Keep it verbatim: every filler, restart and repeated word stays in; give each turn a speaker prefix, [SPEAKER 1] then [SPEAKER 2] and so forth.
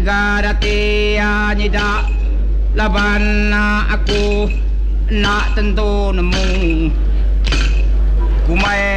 [SPEAKER 1] negara tiya nida laban na aku nak tentu nemu kumai